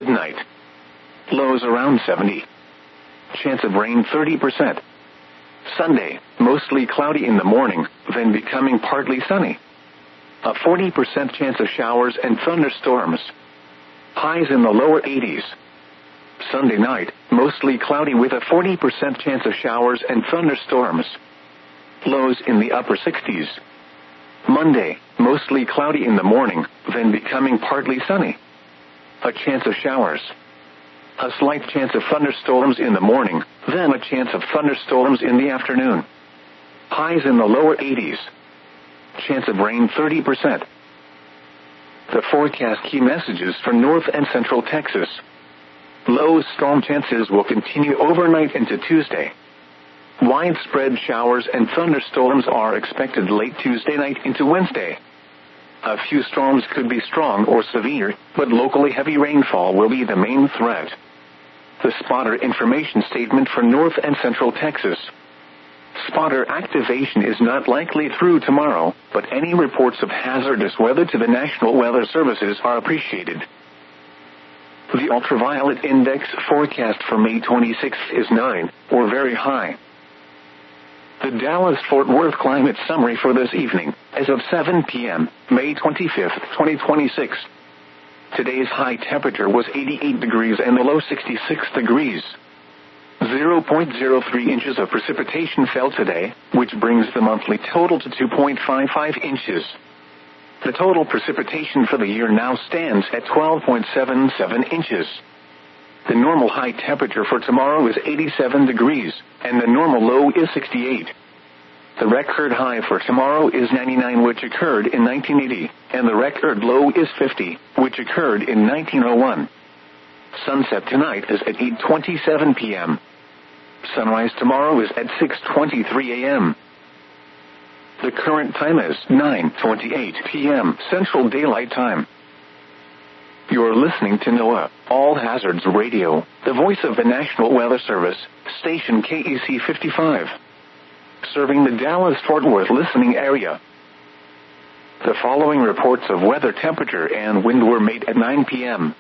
midnight. Lows around 70. Chance of rain 30%. Sunday, mostly cloudy in the morning, then becoming partly sunny. A 40% chance of showers and thunderstorms. Highs in the lower 80s. Sunday night, mostly cloudy with a 40% chance of showers and thunderstorms. Lows in the upper 60s. Monday, mostly cloudy in the morning, then becoming partly sunny. A chance of showers. A slight chance of thunderstorms in the morning, then a chance of thunderstorms in the afternoon. Highs in the lower 80s. Chance of rain 30%. The forecast key messages for North and Central Texas. Low storm chances will continue overnight into Tuesday. Widespread showers and thunderstorms are expected late Tuesday night into Wednesday. A few storms could be strong or severe, but locally heavy rainfall will be the main threat. The spotter information statement for North and Central Texas. Spotter activation is not likely through tomorrow, but any reports of hazardous weather to the National Weather Services are appreciated. The ultraviolet index forecast for May 26th is 9, or very high. The Dallas-Fort Worth climate summary for this evening, as of 7 p.m., May 25th, 2026. Today's high temperature was 88 degrees and the low 66 degrees. 0.03 inches of precipitation fell today, which brings the monthly total to 2.55 inches. The total precipitation for the year now stands at 12.77 inches. The normal high temperature for tomorrow is 87 degrees, and the normal low is 68. The record high for tomorrow is 99, which occurred in 1980, and the record low is 50, which occurred in 1901. Sunset tonight is at 8:27 p.m. Sunrise tomorrow is at 6:23 a.m. The current time is 9:28 p.m. Central Daylight Time. You're listening to NOAA, All Hazards Radio, the voice of the National Weather Service, station KEC 55. Serving the Dallas-Fort Worth listening area. The following reports of weather, temperature, and wind were made at 9 p.m.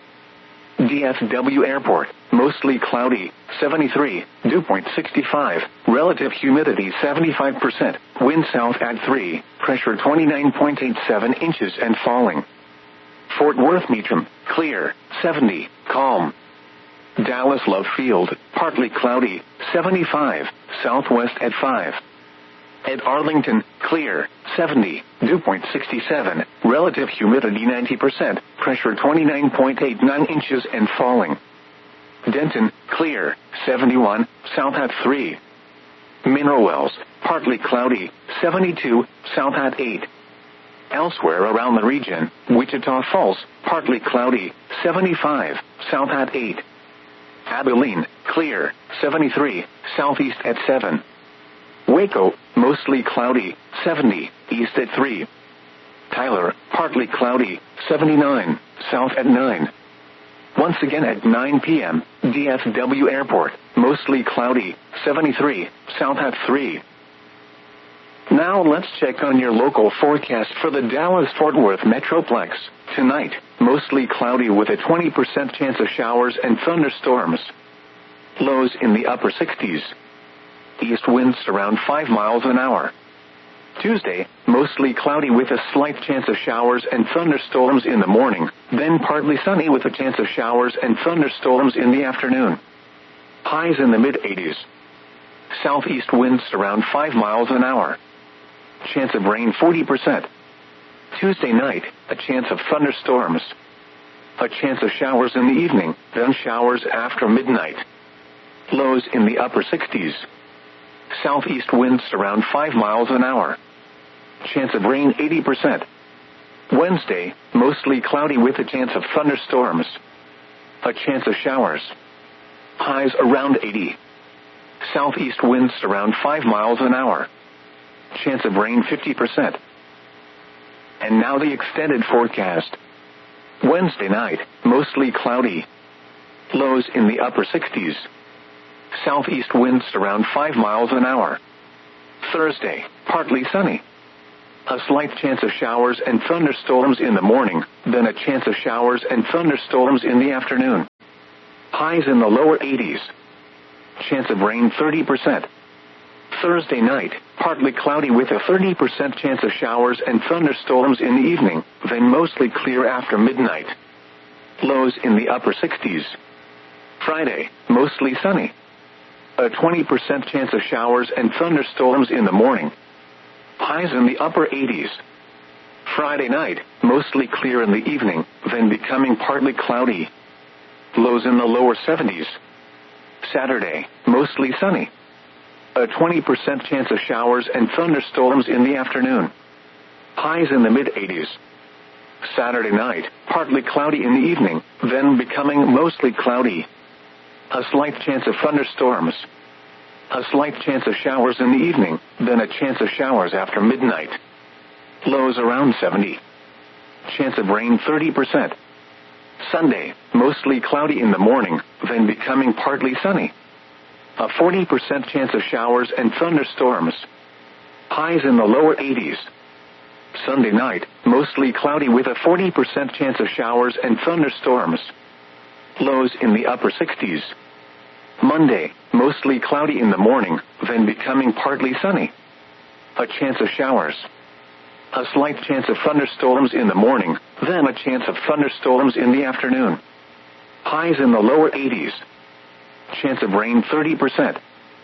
DFW Airport, mostly cloudy, 73, dew point 65, relative humidity 75%, wind south at 3, pressure 29.87 inches and falling. Fort Worth Meacham, clear, 70, calm. Dallas Love Field, partly cloudy, 75, southwest at 5. At Arlington, clear, 70, dew point 67, relative humidity 90%, pressure 29.89 inches and falling. Denton, clear, 71, south at 3. Mineral Wells, partly cloudy, 72, south at 8. Elsewhere around the region, Wichita Falls, partly cloudy, 75, south at 8. Abilene, clear, 73, southeast at 7. Waco, mostly cloudy, 70, east at 3. Tyler, partly cloudy, 79, south at 9. Once again at 9 p.m., DFW Airport, mostly cloudy, 73, south at 3. Now let's check on your local forecast for the Dallas-Fort Worth Metroplex. Tonight, mostly cloudy with a 20% chance of showers and thunderstorms. Lows in the upper 60s. East winds around 5 miles an hour. Tuesday, mostly cloudy with a slight chance of showers and thunderstorms in the morning, then partly sunny with a chance of showers and thunderstorms in the afternoon. Highs in the mid-80s. Southeast winds around 5 miles an hour. Chance of rain 40%. Tuesday night, a chance of thunderstorms. A chance of showers in the evening, then showers after midnight. Lows in the upper 60s. Southeast winds around 5 miles an hour. Chance of rain 80%. Wednesday, mostly cloudy with a chance of thunderstorms. A chance of showers. Highs around 80. Southeast winds around 5 miles an hour. Chance of rain 50%. And now the extended forecast. Wednesday night, mostly cloudy. Lows in the upper 60s. Southeast winds around 5 miles an hour. Thursday, partly sunny. A slight chance of showers and thunderstorms in the morning, then a chance of showers and thunderstorms in the afternoon. Highs in the lower 80s. Chance of rain 30%. Thursday night, partly cloudy with a 30% chance of showers and thunderstorms in the evening, then mostly clear after midnight. Lows in the upper 60s. Friday, mostly sunny. A 20% chance of showers and thunderstorms in the morning. Highs in the upper 80s. Friday night, mostly clear in the evening, then becoming partly cloudy. Lows in the lower 70s. Saturday, mostly sunny. A 20% chance of showers and thunderstorms in the afternoon. Highs in the mid-80s. Saturday night, partly cloudy in the evening, then becoming mostly cloudy. A slight chance of thunderstorms. A slight chance of showers in the evening, then a chance of showers after midnight. Lows around 70. Chance of rain 30%. Sunday, mostly cloudy in the morning, then becoming partly sunny. A 40% chance of showers and thunderstorms. Highs in the lower 80s. Sunday night, mostly cloudy with a 40% chance of showers and thunderstorms. Lows in the upper 60s. Monday, mostly cloudy in the morning, then becoming partly sunny. A chance of showers. A slight chance of thunderstorms in the morning, then a chance of thunderstorms in the afternoon. Highs in the lower 80s. Chance of rain 30%.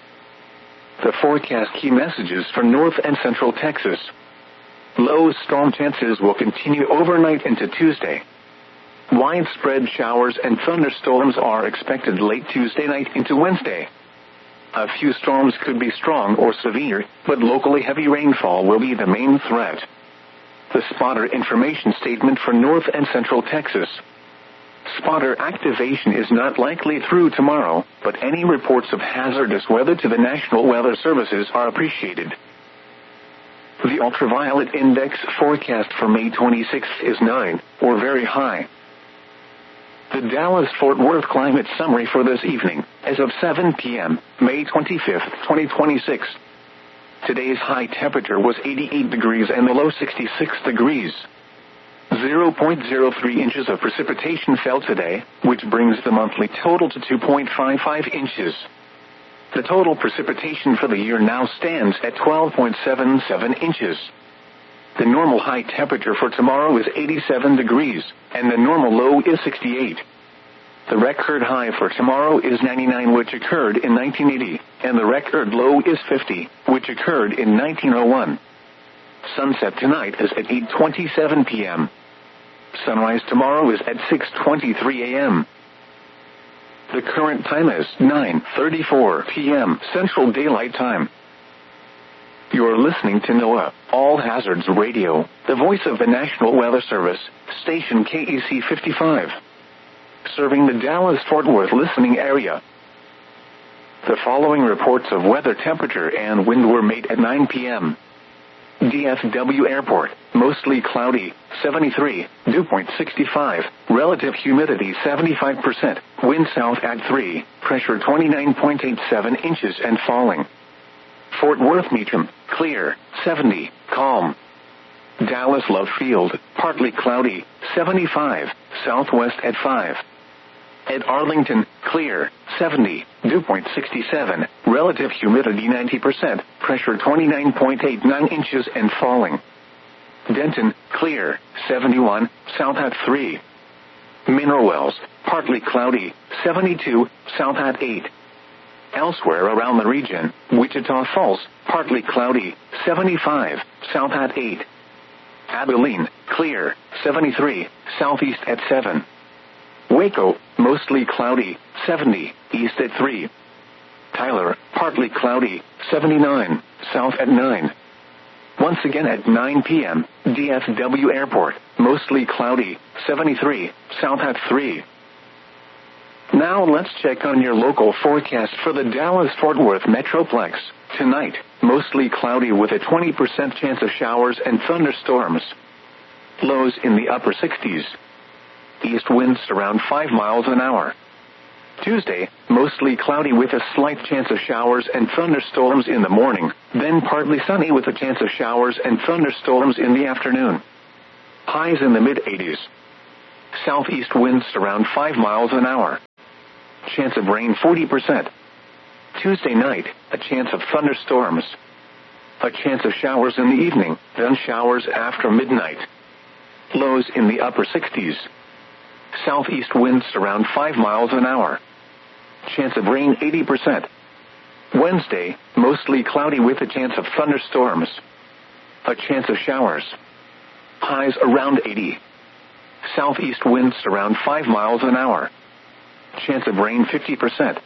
The forecast key messages for North and Central Texas. Low storm chances will continue overnight into Tuesday. Widespread showers and thunderstorms are expected late Tuesday night into Wednesday. A few storms could be strong or severe, but locally heavy rainfall will be the main threat. The spotter information statement for North and Central Texas. Spotter activation is not likely through tomorrow, but any reports of hazardous weather to the National Weather Services are appreciated. The ultraviolet index forecast for May 26th is 9, or very high. The Dallas-Fort Worth climate summary for this evening, as of 7 p.m., May 25th, 2026. Today's high temperature was 88 degrees and the low 66 degrees. 0.03 inches of precipitation fell today, which brings the monthly total to 2.55 inches. The total precipitation for the year now stands at 12.77 inches. The normal high temperature for tomorrow is 87 degrees, and the normal low is 68. The record high for tomorrow is 99, which occurred in 1980, and the record low is 50, which occurred in 1901. Sunset tonight is at 8:27 p.m. Sunrise tomorrow is at 6:23 a.m. The current time is 9:34 p.m. Central Daylight Time. You're listening to NOAA, All Hazards Radio, the voice of the National Weather Service, station KEC 55. Serving the Dallas-Fort Worth listening area. The following reports of weather, temperature, and wind were made at 9 p.m. DFW Airport, mostly cloudy, 73, dew point 65, relative humidity 75%, wind south at 3, pressure 29.87 inches and falling. Fort Worth Meacham, clear, 70, calm. Dallas Love Field, partly cloudy, 75, southwest at 5. At Arlington, clear, 70, dew point 67, relative humidity 90%, pressure 29.89 inches and falling. Denton, clear, 71, south at 3. Mineral Wells, partly cloudy, 72, south at 8. Elsewhere around the region, Wichita Falls, partly cloudy, 75, south at 8. Abilene, clear, 73, southeast at 7. Waco, mostly cloudy, 70, east at 3. Tyler, partly cloudy, 79, south at 9. Once again at 9 p.m., DFW Airport, mostly cloudy, 73, south at 3. Now let's check on your local forecast for the Dallas-Fort Worth Metroplex. Tonight, mostly cloudy with a 20% chance of showers and thunderstorms. Lows in the upper 60s. East winds around 5 miles an hour. Tuesday, mostly cloudy with a slight chance of showers and thunderstorms in the morning, then partly sunny with a chance of showers and thunderstorms in the afternoon. Highs in the mid-80s. Southeast winds around 5 miles an hour. chance of rain 40%. Tuesday night, a chance of thunderstorms. A chance of showers in the evening, then showers after midnight. Lows in the upper 60s. Southeast winds around 5 miles an hour. Chance of rain 80%. Wednesday, mostly cloudy with a chance of thunderstorms. A chance of showers. Highs around 80. Southeast winds around 5 miles an hour. Chance of rain 50%.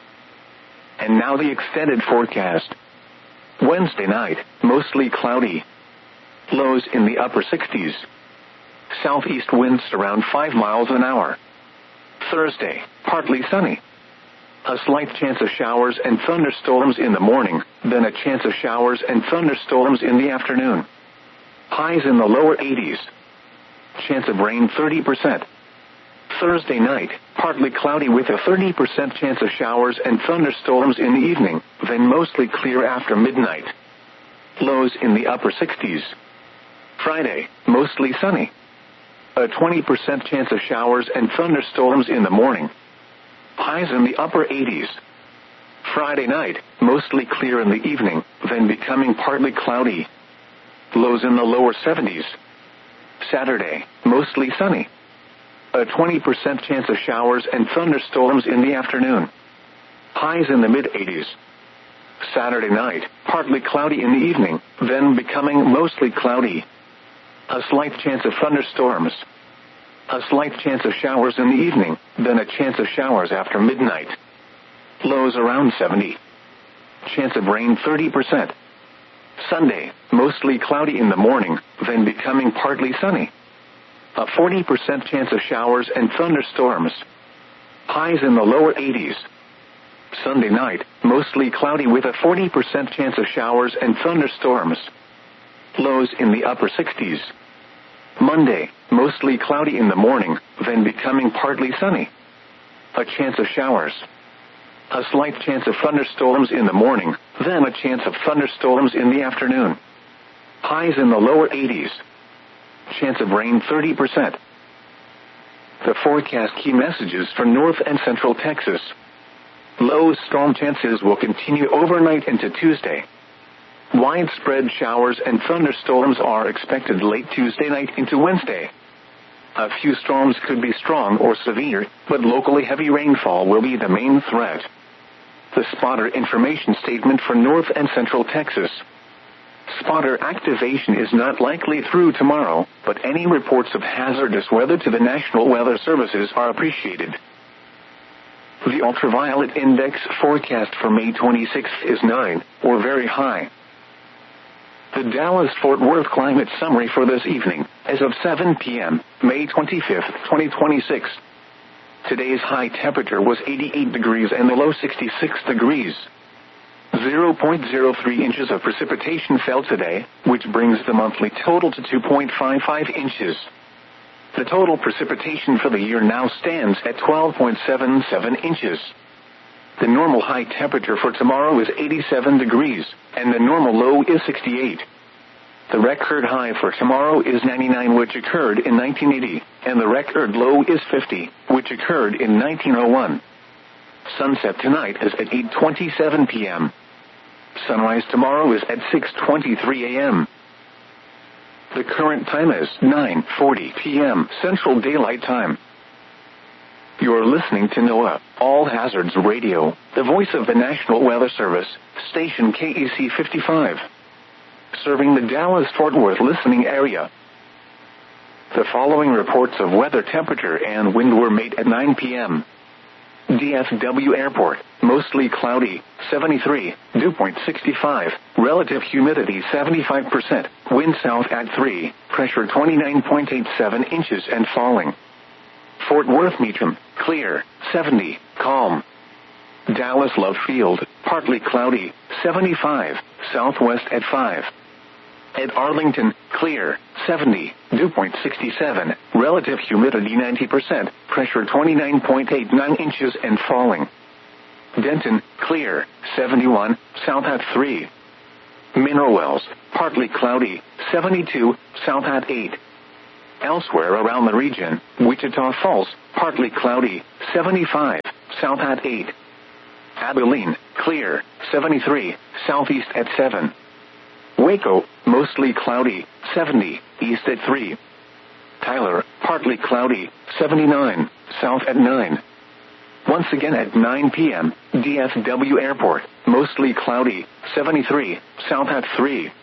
And now the extended forecast. Wednesday night, mostly cloudy. Lows in the upper 60s. Southeast winds around 5 miles an hour. Thursday, partly sunny. A slight chance of showers and thunderstorms in the morning, then a chance of showers and thunderstorms in the afternoon. Highs in the lower 80s. Chance of rain 30%. Thursday night, partly cloudy with a 30% chance of showers and thunderstorms in the evening, then mostly clear after midnight. Lows in the upper 60s. Friday, mostly sunny. A 20% chance of showers and thunderstorms in the morning. Highs in the upper 80s. Friday night, mostly clear in the evening, then becoming partly cloudy. Lows in the lower 70s. Saturday, mostly sunny. A 20% chance of showers and thunderstorms in the afternoon. Highs in the mid-80s. Saturday night, partly cloudy in the evening, then becoming mostly cloudy. A slight chance of thunderstorms. A slight chance of showers in the evening, then a chance of showers after midnight. Lows around 70. Chance of rain 30%. Sunday, mostly cloudy in the morning, then becoming partly sunny. A 40% chance of showers and thunderstorms. Highs in the lower 80s. Sunday night, mostly cloudy with a 40% chance of showers and thunderstorms. Lows in the upper 60s. Monday, mostly cloudy in the morning, then becoming partly sunny. A chance of showers. A slight chance of thunderstorms in the morning, then a chance of thunderstorms in the afternoon. Highs in the lower 80s. Chance of rain 30%. The forecast key messages for North and Central Texas. Low storm chances will continue overnight into Tuesday. Widespread showers and thunderstorms are expected late Tuesday night into Wednesday. A few storms could be strong or severe, but locally heavy rainfall will be the main threat. The spotter information statement for North and Central Texas. Spotter activation is not likely through tomorrow, but any reports of hazardous weather to the National Weather Services are appreciated. The ultraviolet index forecast for May 26th is 9, or very high. The Dallas-Fort Worth climate summary for this evening, as of 7 p.m., May 25th, 2026. Today's high temperature was 88 degrees and the low 66 degrees. 0.03 inches of precipitation fell today, which brings the monthly total to 2.55 inches. The total precipitation for the year now stands at 12.77 inches. The normal high temperature for tomorrow is 87 degrees, and the normal low is 68. The record high for tomorrow is 99, which occurred in 1980, and the record low is 50, which occurred in 1901. Sunset tonight is at 8:27 p.m. Sunrise tomorrow is at 6:23 a.m. The current time is 9:40 p.m. Central Daylight Time. You're listening to NOAA, All Hazards Radio, the voice of the National Weather Service, station KEC 55. Serving the Dallas-Fort Worth listening area. The following reports of weather, temperature, and wind were made at 9 p.m. DFW Airport, mostly cloudy, 73, dew point 65, relative humidity 75%, wind south at 3, pressure 29.87 inches and falling. Fort Worth Meacham, clear, 70, calm. Dallas Love Field, partly cloudy, 75, southwest at 5. At Arlington, clear, 70, dew point 67, relative humidity 90%, pressure 29.89 inches and falling. Denton, clear, 71, south at 3. Mineral Wells, partly cloudy, 72, south at 8. Elsewhere around the region, Wichita Falls, partly cloudy, 75, south at 8. Abilene, clear, 73, southeast at 7. Waco, mostly cloudy, 70, east at 3. Tyler, partly cloudy, 79, south at 9. Once again at 9 p.m., DFW Airport, mostly cloudy, 73, south at 3.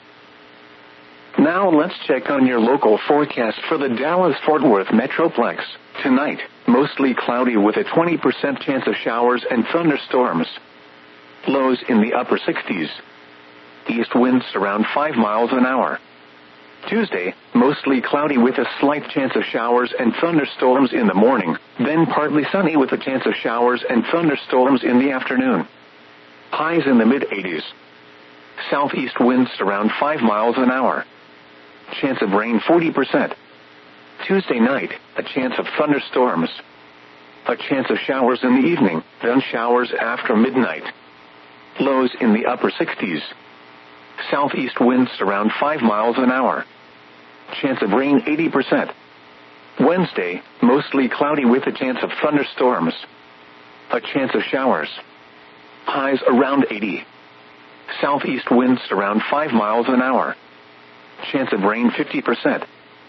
Now let's check on your local forecast for the Dallas-Fort Worth Metroplex. Tonight, mostly cloudy with a 20% chance of showers and thunderstorms. Lows in the upper 60s. East winds around 5 miles an hour. Tuesday, mostly cloudy with a slight chance of showers and thunderstorms in the morning, then partly sunny with a chance of showers and thunderstorms in the afternoon. Highs in the mid-80s. Southeast winds around 5 miles an hour. Chance of rain 40%. Tuesday night, a chance of thunderstorms. A chance of showers in the evening, then showers after midnight. Lows in the upper 60s. Southeast winds around 5 miles an hour. Chance of rain 80%. Wednesday, mostly cloudy with a chance of thunderstorms. A chance of showers. Highs around 80. Southeast winds around 5 miles an hour. Chance of rain 50%.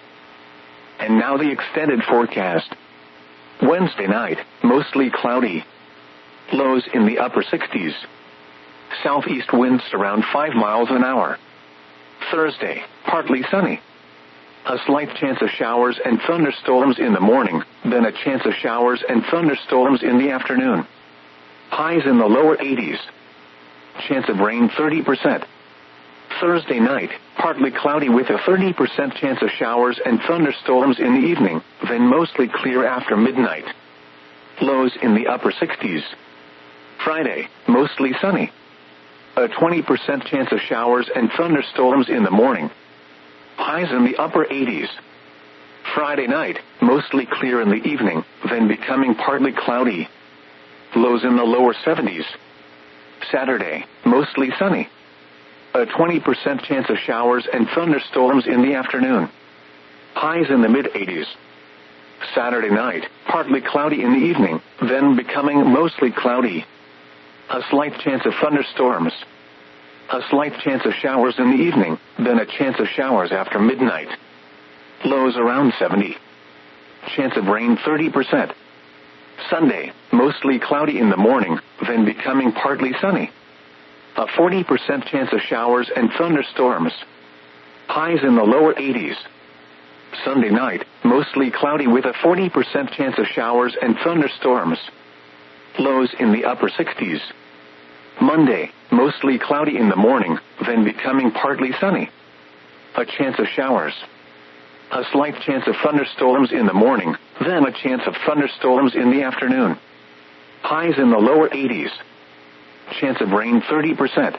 And now the extended forecast. Wednesday night, mostly cloudy. Lows in the upper 60s. Southeast winds around 5 miles an hour. Thursday, partly sunny. A slight chance of showers and thunderstorms in the morning, then a chance of showers and thunderstorms in the afternoon. Highs in the lower 80s. Chance of rain 30%. Thursday night, partly cloudy with a 30% chance of showers and thunderstorms in the evening, then mostly clear after midnight. Lows in the upper 60s. Friday, mostly sunny. A 20% chance of showers and thunderstorms in the morning. Highs in the upper 80s. Friday night, mostly clear in the evening, then becoming partly cloudy. Lows in the lower 70s. Saturday, mostly sunny. A 20% chance of showers and thunderstorms in the afternoon. Highs in the mid-80s. Saturday night, partly cloudy in the evening, then becoming mostly cloudy. A slight chance of thunderstorms. A slight chance of showers in the evening, then a chance of showers after midnight. Lows around 70. Chance of rain 30%. Sunday, mostly cloudy in the morning, then becoming partly sunny. A 40% chance of showers and thunderstorms. Highs in the lower 80s. Sunday night, mostly cloudy with a 40% chance of showers and thunderstorms. Lows in the upper 60s. Monday, mostly cloudy in the morning, then becoming partly sunny. A chance of showers. A slight chance of thunderstorms in the morning, then a chance of thunderstorms in the afternoon. Highs in the lower 80s. Chance of rain 30%.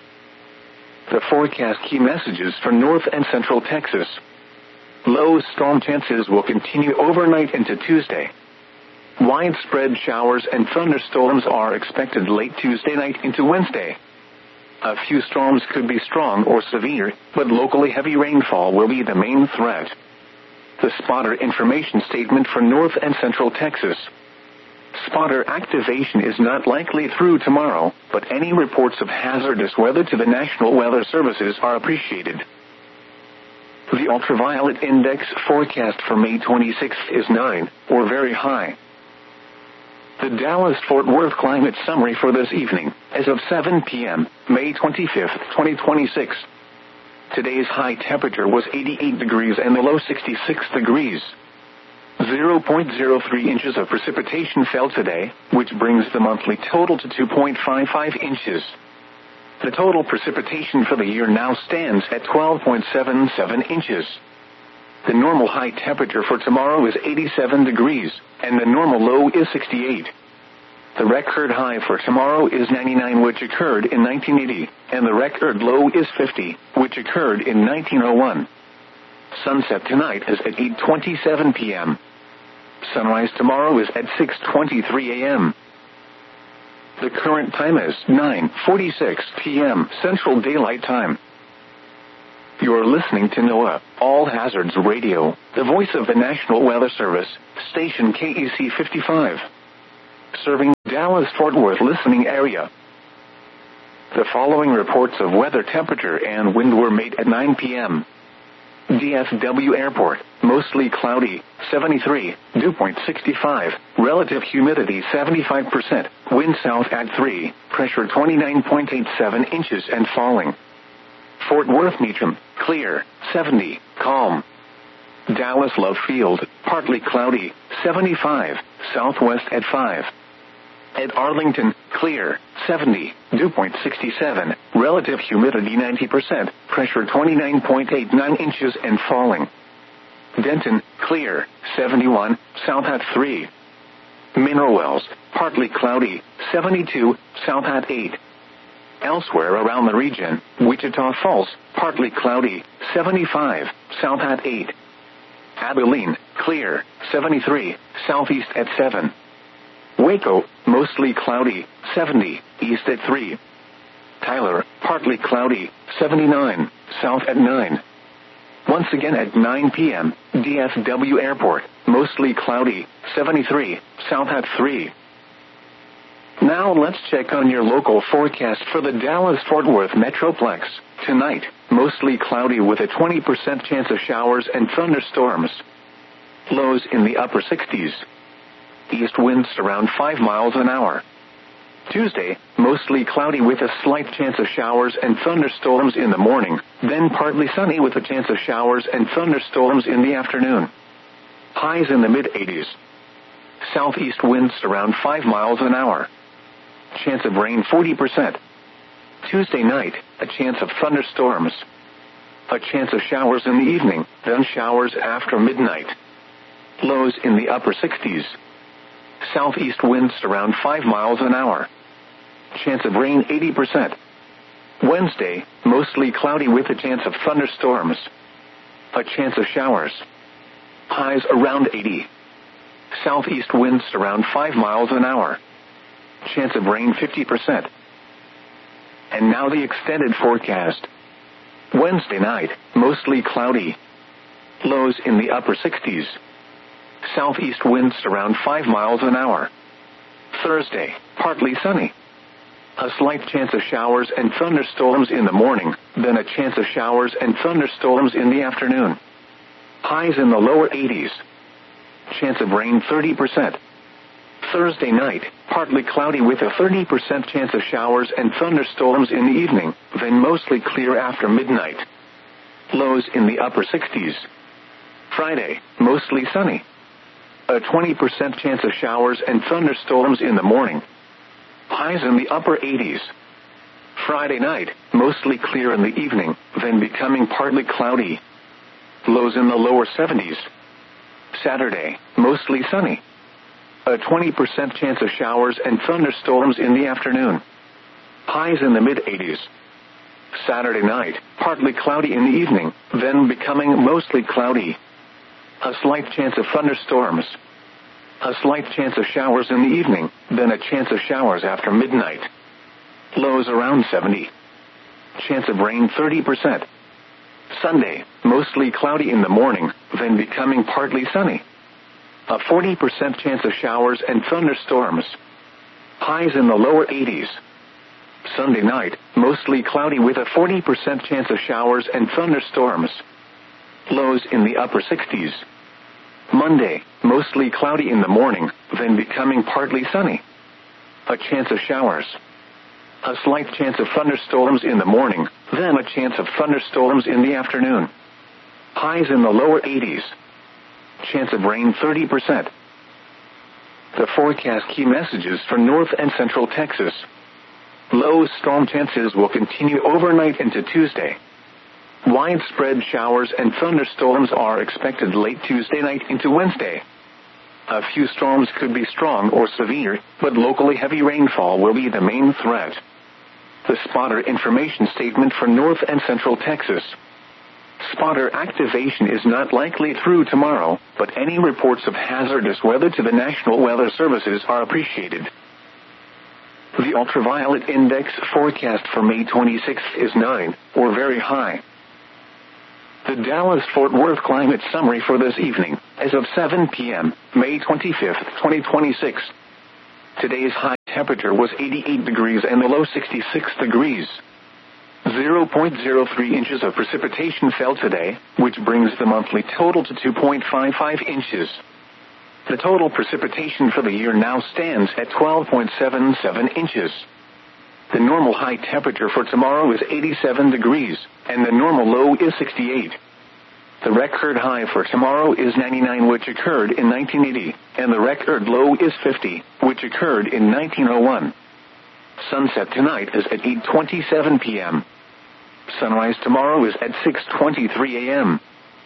The forecast key messages for North and Central Texas. Low storm chances will continue overnight into Tuesday. Widespread showers and thunderstorms are expected late Tuesday night into Wednesday. A few storms could be strong or severe, but locally heavy rainfall will be the main threat. The spotter information statement for North and Central Texas. Spotter activation is not likely through tomorrow, but any reports of hazardous weather to the National Weather Services are appreciated. The ultraviolet index forecast for May 26th is 9, or very high. The Dallas-Fort Worth climate summary for this evening, as of 7 p.m., May 25th, 2026. Today's high temperature was 88 degrees and the low 66 degrees. 0.03 inches of precipitation fell today, which brings the monthly total to 2.55 inches. The total precipitation for the year now stands at 12.77 inches. The normal high temperature for tomorrow is 87 degrees, and the normal low is 68. The record high for tomorrow is 99, which occurred in 1980, and the record low is 50, which occurred in 1901. Sunset tonight is at 8:27 p.m. Sunrise tomorrow is at 6:23 a.m. The current time is 9:46 p.m. Central Daylight Time. You're listening to NOAA, All Hazards Radio, the voice of the National Weather Service, station KEC 55. Serving Dallas-Fort Worth listening area. The following reports of weather, temperature, and wind were made at 9 p.m. DFW Airport, mostly cloudy, 73, dew point 65, relative humidity 75%, wind south at 3, pressure 29.87 inches and falling. Fort Worth Meacham, clear, 70, calm. Dallas Love Field, partly cloudy, 75, southwest at 5. At Arlington, clear, 70, dew point 67, relative humidity 90%, pressure 29.89 inches and falling. Denton, clear, 71, south at 3. Mineral Wells, partly cloudy, 72, south at 8. Elsewhere around the region, Wichita Falls, partly cloudy, 75, south at 8. Abilene, clear, 73, southeast at 7. Waco, mostly cloudy, 70, east at 3. Tyler, partly cloudy, 79, south at 9. Once again at 9 p.m., DFW Airport, mostly cloudy, 73, south at 3. Now let's check on your local forecast for the Dallas-Fort Worth Metroplex. Tonight, mostly cloudy with a 20% chance of showers and thunderstorms. Lows in the upper 60s. East winds around 5 miles an hour. Tuesday, mostly cloudy with a slight chance of showers and thunderstorms in the morning, then partly sunny with a chance of showers and thunderstorms in the afternoon. Highs in the mid-80s. Southeast winds around 5 miles an hour. Chance of rain 40%. Tuesday night, a chance of thunderstorms. A chance of showers in the evening, then showers after midnight. Lows in the upper 60s. Southeast winds around 5 miles an hour. Chance of rain 80%. Wednesday, mostly cloudy with a chance of thunderstorms. A chance of showers. Highs around 80. Southeast winds around 5 miles an hour. Chance of rain 50%. And now the extended forecast. Wednesday night, mostly cloudy. Lows in the upper 60s. Southeast winds around 5 miles an hour. Thursday, partly sunny. A slight chance of showers and thunderstorms in the morning, then a chance of showers and thunderstorms in the afternoon. Highs in the lower 80s. Chance of rain 30%. Thursday night, partly cloudy with a 30% chance of showers and thunderstorms in the evening, then mostly clear after midnight. Lows in the upper 60s. Friday, mostly sunny. A 20% chance of showers and thunderstorms in the morning. Highs in the upper 80s. Friday night, mostly clear in the evening, then becoming partly cloudy. Lows in the lower 70s. Saturday, mostly sunny. A 20% chance of showers and thunderstorms in the afternoon. Highs in the mid-80s. Saturday night, partly cloudy in the evening, then becoming mostly cloudy. A slight chance of thunderstorms. A slight chance of showers in the evening, then a chance of showers after midnight. Lows around 70. Chance of rain 30%. Sunday, mostly cloudy in the morning, then becoming partly sunny. A 40% chance of showers and thunderstorms. Highs in the lower 80s. Sunday night, mostly cloudy with a 40% chance of showers and thunderstorms. Lows in the upper 60s. Monday, mostly cloudy in the morning, then becoming partly sunny. A chance of showers. A slight chance of thunderstorms in the morning, then a chance of thunderstorms in the afternoon. Highs in the lower 80s. Chance of rain 30%. The forecast key messages for North and Central Texas. Low storm chances will continue overnight into Tuesday. Widespread showers and thunderstorms are expected late Tuesday night into Wednesday. A few storms could be strong or severe, but locally heavy rainfall will be the main threat. The spotter information statement for North and Central Texas. Spotter activation is not likely through tomorrow, but any reports of hazardous weather to the National Weather Services are appreciated. The ultraviolet index forecast for May 26th is 9, or very high. The Dallas-Fort Worth climate summary for this evening, as of 7 p.m., May 25th, 2026. Today's high temperature was 88 degrees and the low 66 degrees. 0.03 inches of precipitation fell today, which brings the monthly total to 2.55 inches. The total precipitation for the year now stands at 12.77 inches. The normal high temperature for tomorrow is 87 degrees, and the normal low is 68. The record high for tomorrow is 99, which occurred in 1980, and the record low is 50, which occurred in 1901. Sunset tonight is at 8:27 p.m. Sunrise tomorrow is at 6:23 a.m.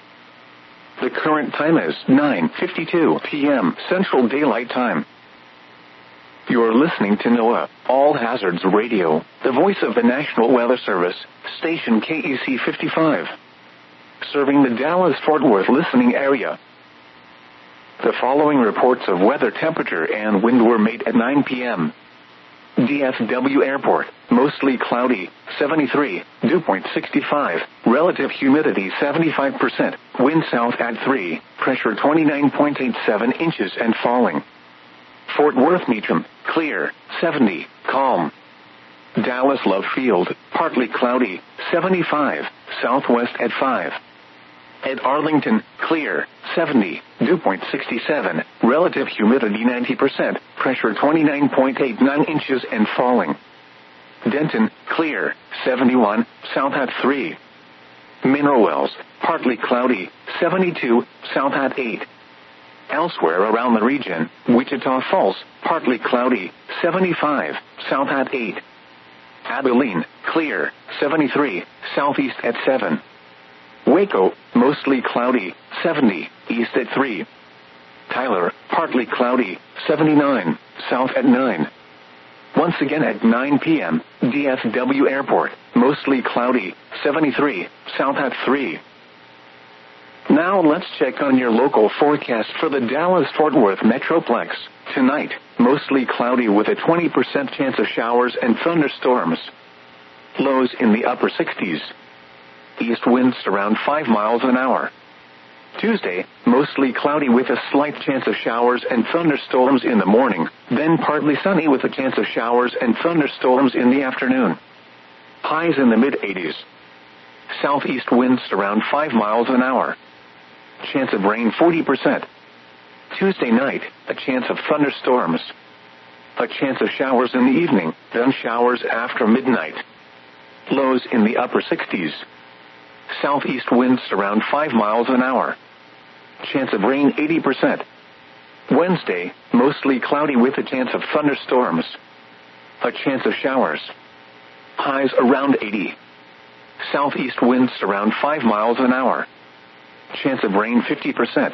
The current time is 9:52 p.m. Central Daylight Time. You're listening to NOAA, All Hazards Radio, the voice of the National Weather Service, station KEC 55. Serving the Dallas-Fort Worth listening area. The following reports of weather, temperature, and wind were made at 9 p.m. DFW Airport, mostly cloudy, 73, dew point 65, relative humidity 75%, wind south at 3, pressure 29.87 inches and falling. Fort Worth Meacham, clear, 70, calm. Dallas Love Field, partly cloudy, 75, southwest at 5. At Arlington, clear, 70, dew point 67, relative humidity 90%, pressure 29.89 inches and falling. Denton, clear, 71, south at 3. Mineral Wells, partly cloudy, 72, south at 8. Elsewhere around the region, Wichita Falls, partly cloudy, 75, south at 8. Abilene, clear, 73, southeast at 7. Waco, mostly cloudy, 70, east at 3. Tyler, partly cloudy, 79, south at 9. Once again at 9 p.m., DFW Airport, mostly cloudy, 73, south at 3. Now let's check on your local forecast for the Dallas-Fort Worth Metroplex. Tonight, mostly cloudy with a 20% chance of showers and thunderstorms. Lows in the upper 60s. East winds around 5 miles an hour. Tuesday, mostly cloudy with a slight chance of showers and thunderstorms in the morning, then partly sunny with a chance of showers and thunderstorms in the afternoon. Highs in the mid-80s. Southeast winds around 5 miles an hour. Chance of rain 40%. Tuesday night, a chance of thunderstorms. A chance of showers in the evening, then showers after midnight. Lows in the upper 60s. Southeast winds around 5 miles an hour. Chance of rain 80%. Wednesday, mostly cloudy with a chance of thunderstorms. A chance of showers. Highs around 80. Southeast winds around 5 miles an hour. Chance of rain 50%.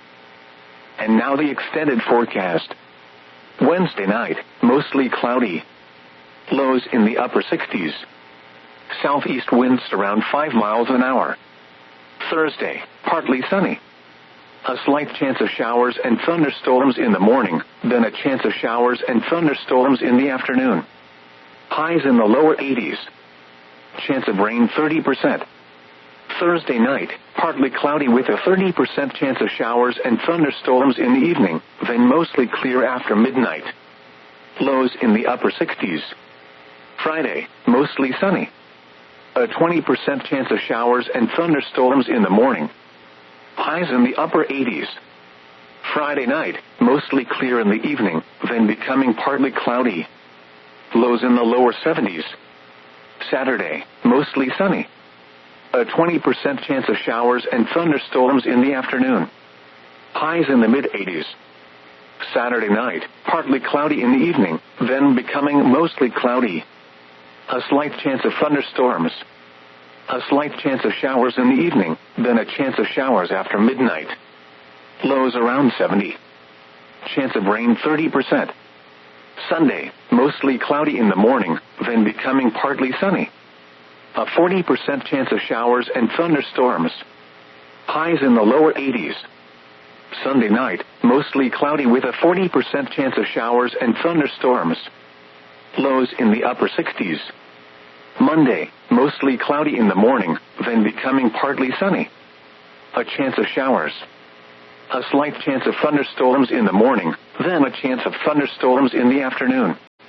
And now the extended forecast. Wednesday night, mostly cloudy. Lows in the upper 60s. Southeast winds around 5 miles an hour. Thursday, partly sunny. A slight chance of showers and thunderstorms in the morning, then a chance of showers and thunderstorms in the afternoon. Highs in the lower 80s. Chance of rain 30%. Thursday night, partly cloudy with a 30% chance of showers and thunderstorms in the evening, then mostly clear after midnight. Lows in the upper 60s. Friday, mostly sunny. A 20% chance of showers and thunderstorms in the morning. Highs in the upper 80s. Friday night, mostly clear in the evening, then becoming partly cloudy. Lows in the lower 70s. Saturday, mostly sunny. A 20% chance of showers and thunderstorms in the afternoon. Highs in the mid-80s. Saturday night, partly cloudy in the evening, then becoming mostly cloudy. A slight chance of thunderstorms. A slight chance of showers in the evening, then a chance of showers after midnight. Lows around 70. Chance of rain 30%. Sunday, mostly cloudy in the morning, then becoming partly sunny. A 40% chance of showers and thunderstorms. Highs in the lower 80s. Sunday night, mostly cloudy with a 40% chance of showers and thunderstorms. Lows in the upper 60s. Monday, mostly cloudy in the morning, then becoming partly sunny. A chance of showers. A slight chance of thunderstorms in the morning, then a chance of thunderstorms in the afternoon.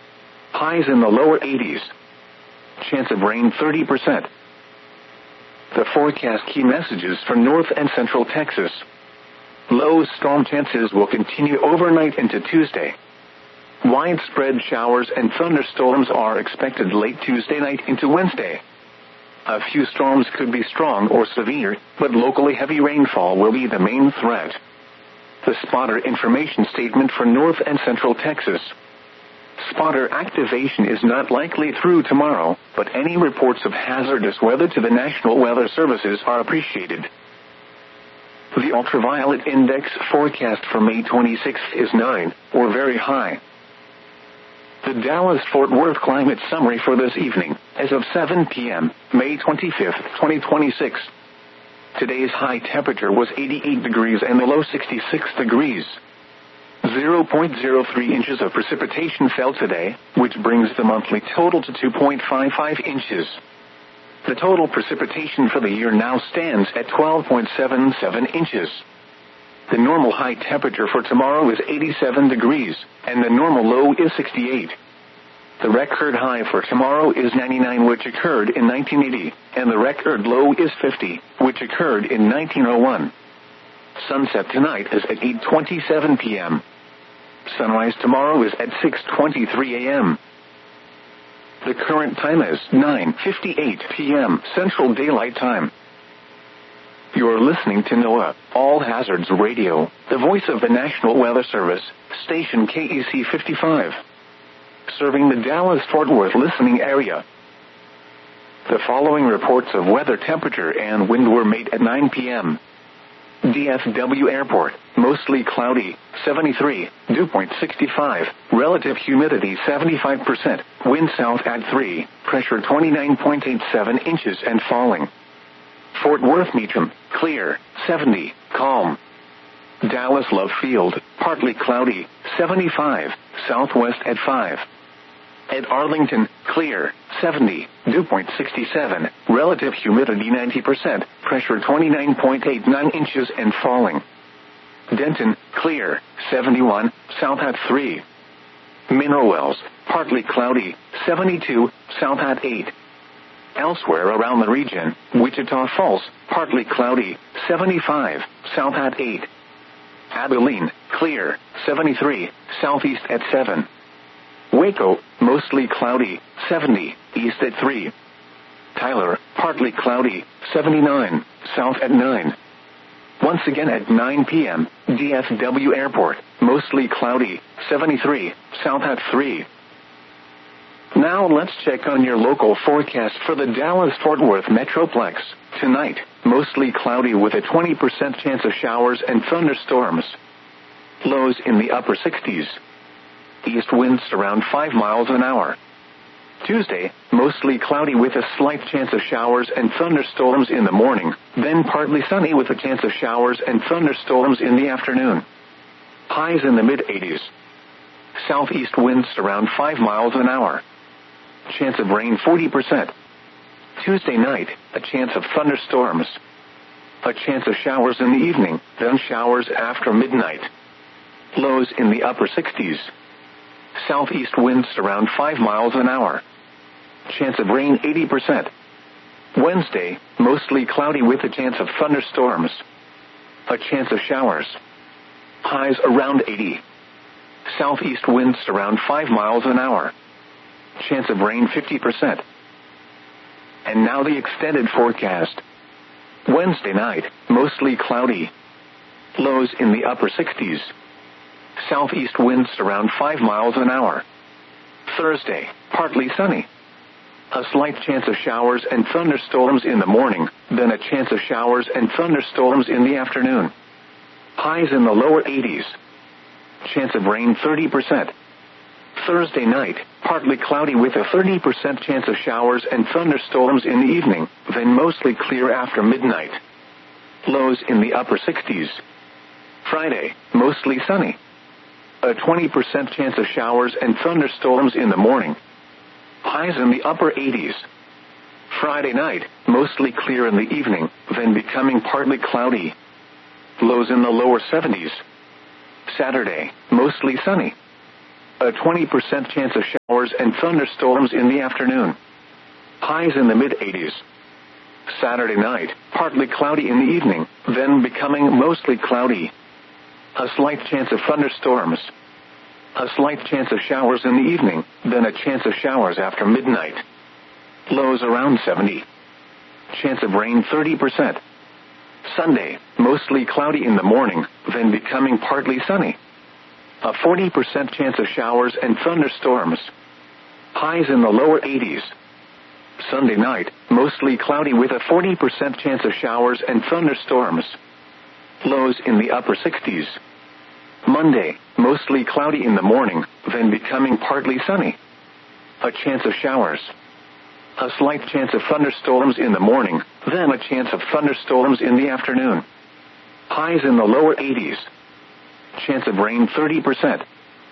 Highs in the lower 80s. Chance of rain 30%. The forecast key messages for North and Central Texas. Low storm chances will continue overnight into Tuesday. Widespread showers and thunderstorms are expected late Tuesday night into Wednesday. A few storms could be strong or severe, but locally heavy rainfall will be the main threat. The spotter information statement for North and Central Texas. Spotter activation is not likely through tomorrow, but any reports of hazardous weather to the National Weather Services are appreciated. The ultraviolet index forecast for May 26th is 9, or very high. The Dallas-Fort Worth climate summary for this evening, as of 7 p.m., May 25th, 2026. Today's high temperature was 88 degrees and the low 66 degrees. 0.03 inches of precipitation fell today, which brings the monthly total to 2.55 inches. The total precipitation for the year now stands at 12.77 inches. The normal high temperature for tomorrow is 87 degrees, and the normal low is 68. The record high for tomorrow is 99, which occurred in 1980, and the record low is 50, which occurred in 1901. Sunset tonight is at 8:27 p.m. Sunrise tomorrow is at 6:23 a.m. The current time is 9:58 p.m. Central Daylight Time. You're listening to NOAA, All Hazards Radio, the voice of the National Weather Service, station KEC 55. Serving the Dallas-Fort Worth listening area. The following reports of weather temperature and wind were made at 9 p.m. DFW Airport, mostly cloudy, 73, dew point 65, relative humidity 75%, wind south at 3, pressure 29.87 inches and falling. Fort Worth Meacham, clear, 70, calm. Dallas Love Field, partly cloudy, 75, southwest at 5. At Arlington, clear, 70, dew point 67, relative humidity 90%, pressure 29.89 inches and falling. Denton, clear, 71, south at 3. Mineral Wells, partly cloudy, 72, south at 8. Elsewhere around the region, Wichita Falls, partly cloudy, 75, south at 8. Abilene, clear, 73, southeast at 7. Waco, mostly cloudy, 70, east at 3. Tyler, partly cloudy, 79, south at 9. Once again at 9 p.m., DFW Airport, mostly cloudy, 73, south at 3. Now let's check on your local forecast for the Dallas-Fort Worth Metroplex. Tonight, mostly cloudy with a 20% chance of showers and thunderstorms. Lows in the upper 60s. East winds around 5 miles an hour. Tuesday, mostly cloudy with a slight chance of showers and thunderstorms in the morning, then partly sunny with a chance of showers and thunderstorms in the afternoon. Highs in the mid-80s. Southeast winds around 5 miles an hour. Chance of rain 40%. Tuesday night, a chance of thunderstorms. A chance of showers in the evening, then showers after midnight. Lows in the upper 60s. Southeast winds around 5 miles an hour. Chance of rain 80%. Wednesday, mostly cloudy with a chance of thunderstorms. A chance of showers. Highs around 80. Southeast winds around 5 miles an hour. Chance of rain 50%. And now the extended forecast. Wednesday night, mostly cloudy. Lows in the upper 60s. Southeast winds around 5 miles an hour. Thursday, partly sunny. A slight chance of showers and thunderstorms in the morning, then a chance of showers and thunderstorms in the afternoon. Highs in the lower 80s. Chance of rain 30%. Thursday night, partly cloudy with a 30% chance of showers and thunderstorms in the evening, then mostly clear after midnight. Lows in the upper 60s. Friday, mostly sunny. A 20% chance of showers and thunderstorms in the morning. Highs in the upper 80s. Friday night, mostly clear in the evening, then becoming partly cloudy. Lows in the lower 70s. Saturday, mostly sunny. A 20% chance of showers and thunderstorms in the afternoon. Highs in the mid-80s. Saturday night, partly cloudy in the evening, then becoming mostly cloudy. A slight chance of thunderstorms. A slight chance of showers in the evening, then a chance of showers after midnight. Lows around 70. Chance of rain 30%. Sunday, mostly cloudy in the morning, then becoming partly sunny. A 40% chance of showers and thunderstorms. Highs in the lower 80s. Sunday night, mostly cloudy with a 40% chance of showers and thunderstorms. Lows in the upper 60s. Monday, mostly cloudy in the morning, then becoming partly sunny. A chance of showers. A slight chance of thunderstorms in the morning, then a chance of thunderstorms in the afternoon. Highs in the lower 80s. Chance of rain 30%.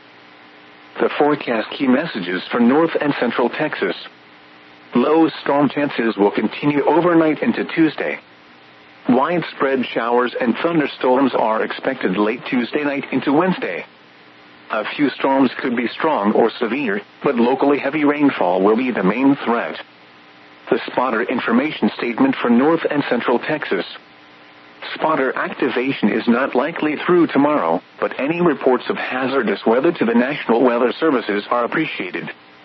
The forecast key messages for North and Central Texas. Low storm chances will continue overnight into Tuesday. Widespread showers and thunderstorms are expected late Tuesday night into Wednesday. A few storms could be strong or severe, but locally heavy rainfall will be the main threat. The spotter information statement for North and Central Texas. Spotter activation is not likely through tomorrow, but any reports of hazardous weather to the National Weather Services are appreciated.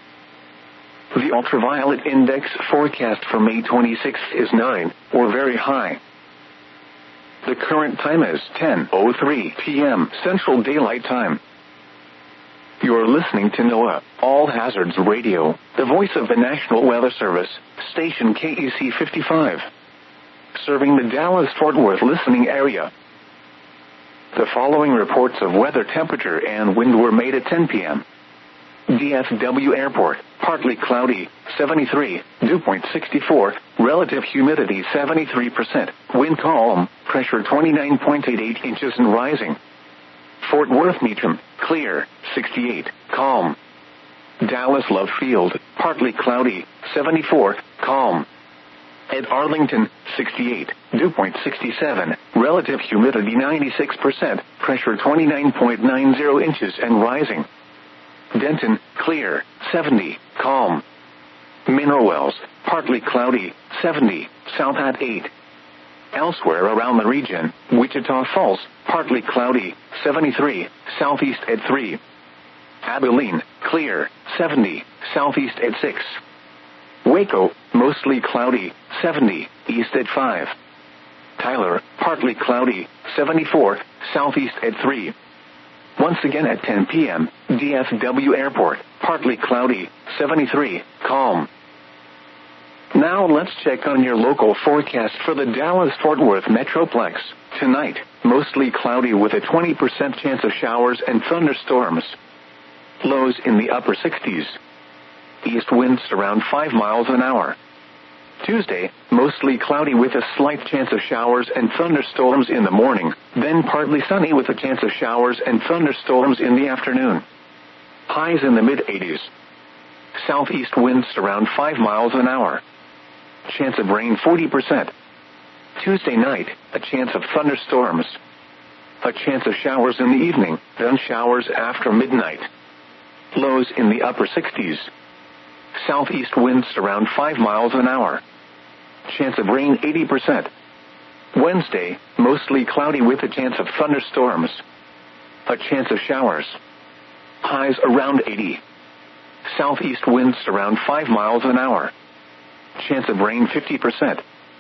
The ultraviolet index forecast for May 26th is 9, or very high. The current time is 10:03 p.m. Central Daylight Time. You're listening to NOAA, All Hazards Radio, the voice of the National Weather Service, station KEC 55. Serving the Dallas-Fort Worth listening area. The following reports of weather temperature and wind were made at 10 p.m. DFW Airport, partly cloudy, 73, dew point 64, relative humidity 73%, wind calm, pressure 29.88 inches and rising. Fort Worth Meacham, clear, 68, calm. Dallas Love Field, partly cloudy, 74, calm. At Arlington, 68, dew point 67, relative humidity 96%, pressure 29.90 inches and rising. Denton, clear, 70, calm. Mineral Wells, partly cloudy, 70, south at 8. Elsewhere around the region, Wichita Falls, partly cloudy, 73, southeast at 3. Abilene, clear, 70, southeast at 6. Waco, mostly cloudy, 70, east at 5. Tyler, partly cloudy, 74, southeast at 3. Once again at 10 p.m., DFW Airport, partly cloudy, 73, calm. Now let's check on your local forecast for the Dallas-Fort Worth Metroplex. Tonight, mostly cloudy with a 20% chance of showers and thunderstorms. Lows in the upper 60s. East winds around 5 miles an hour. Tuesday, mostly cloudy with a slight chance of showers and thunderstorms in the morning, then partly sunny with a chance of showers and thunderstorms in the afternoon. Highs in the mid-80s. Southeast winds around 5 miles an hour. Chance of rain 40%. Tuesday night, a chance of thunderstorms. A chance of showers in the evening, then showers after midnight. Lows in the upper 60s. Southeast winds around 5 miles an hour. Chance of rain 80%. Wednesday, mostly cloudy with a chance of thunderstorms. A chance of showers. Highs around 80. Southeast winds around 5 miles an hour. Chance of rain 50%.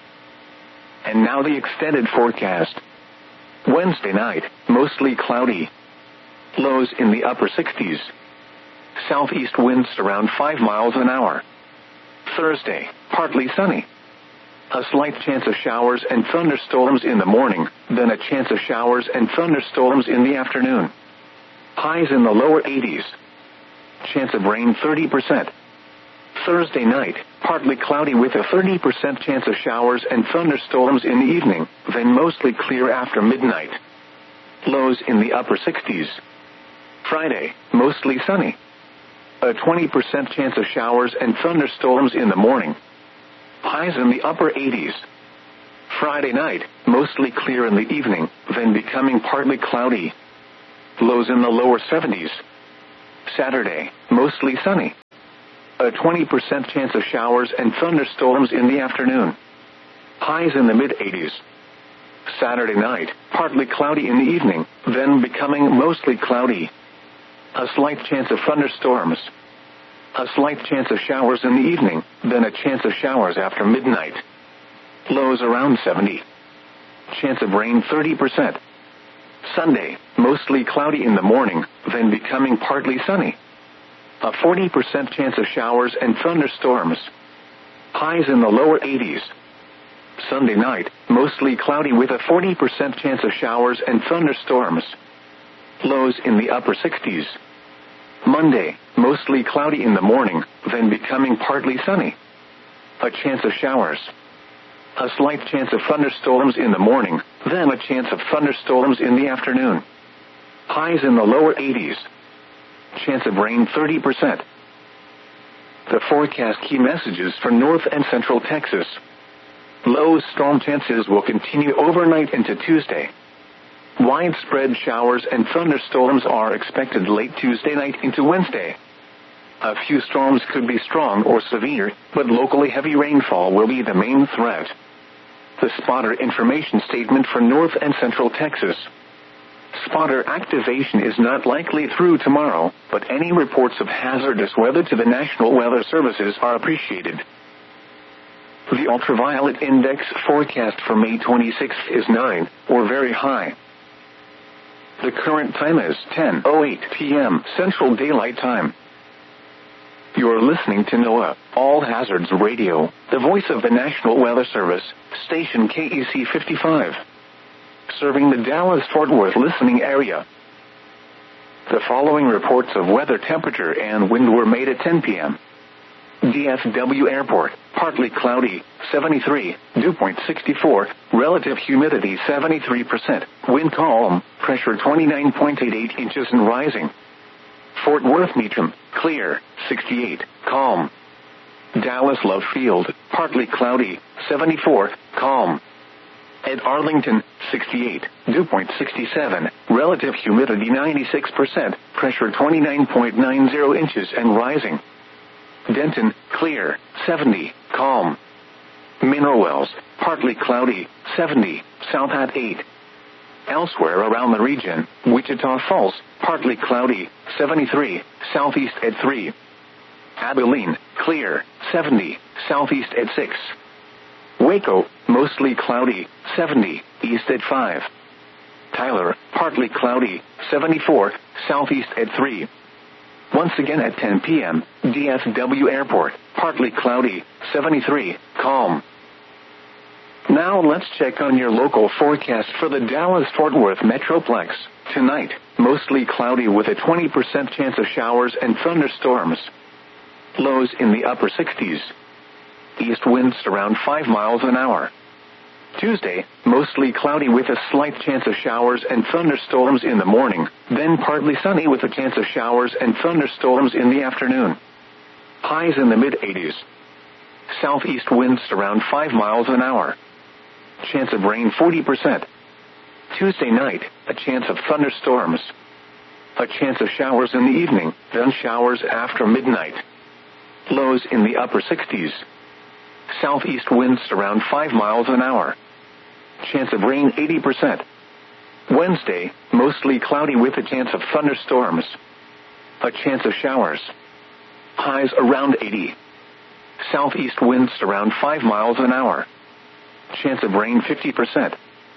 And now the extended forecast. Wednesday night, mostly cloudy. Lows in the upper 60s. Southeast winds around 5 miles an hour. Thursday, partly sunny. A slight chance of showers and thunderstorms in the morning, then a chance of showers and thunderstorms in the afternoon. Highs in the lower 80s. Chance of rain 30%. Thursday night, partly cloudy with a 30% chance of showers and thunderstorms in the evening, then mostly clear after midnight. Lows in the upper 60s. Friday, mostly sunny. A 20% chance of showers and thunderstorms in the morning. Highs in the upper 80s. Friday night, mostly clear in the evening, then becoming partly cloudy. Lows in the lower 70s. Saturday, mostly sunny. A 20% chance of showers and thunderstorms in the afternoon. Highs in the mid-80s. Saturday night, partly cloudy in the evening, then becoming mostly cloudy. A slight chance of thunderstorms. A slight chance of showers in the evening, then a chance of showers after midnight. Lows around 70. Chance of rain 30%. Sunday, mostly cloudy in the morning, then becoming partly sunny. A 40% chance of showers and thunderstorms. Highs in the lower 80s. Sunday night, mostly cloudy with a 40% chance of showers and thunderstorms. Lows in the upper 60s. Monday, mostly cloudy in the morning, then becoming partly sunny. A chance of showers. A slight chance of thunderstorms in the morning, then a chance of thunderstorms in the afternoon. Highs in the lower 80s. Chance of rain 30%. The forecast key messages for North and Central Texas. Low storm chances will continue overnight into Tuesday. Widespread showers and thunderstorms are expected late Tuesday night into Wednesday. A few storms could be strong or severe, but locally heavy rainfall will be the main threat. The spotter information statement for North and Central Texas. Spotter activation is not likely through tomorrow, but any reports of hazardous weather to the National Weather Services are appreciated. The ultraviolet index forecast for May 26th is 9, or very high. The current time is 10:08 p.m. Central Daylight Time. You're listening to NOAA, All Hazards Radio, the voice of the National Weather Service, station KEC 55. Serving the Dallas-Fort Worth listening area. The following reports of weather temperature and wind were made at 10 p.m. DFW Airport, partly cloudy, 73, dew point 64, relative humidity 73%, wind calm, pressure 29.88 inches and rising. Fort Worth Meacham, clear, 68, calm. Dallas Love Field, partly cloudy, 74, calm. At Arlington, 68, dew point 67, relative humidity 96%, pressure 29.90 inches and rising. Denton, clear, 70, calm. Mineral Wells, partly cloudy, 70, south at 8. Elsewhere around the region, Wichita Falls, partly cloudy, 73, southeast at 3. Abilene, clear, 70, southeast at 6. Waco, mostly cloudy, 70, east at 5. Tyler, partly cloudy, 74, southeast at 3. Once again at 10 p.m., DFW Airport, partly cloudy, 73, calm. Now let's check on your local forecast for the Dallas-Fort Worth Metroplex. Tonight, mostly cloudy with a 20% chance of showers and thunderstorms. Lows in the upper 60s. East winds around 5 miles an hour. Tuesday, mostly cloudy with a slight chance of showers and thunderstorms in the morning, then partly sunny with a chance of showers and thunderstorms in the afternoon. Highs in the mid-80s. Southeast winds around 5 miles an hour. Chance of rain 40%. Tuesday night, a chance of thunderstorms. A chance of showers in the evening, then showers after midnight. Lows in the upper 60s. Southeast winds around 5 miles an hour. Chance of rain 80%. Wednesday, mostly cloudy with a chance of thunderstorms. A chance of showers. Highs around 80. Southeast winds around 5 miles an hour. Chance of rain 50%.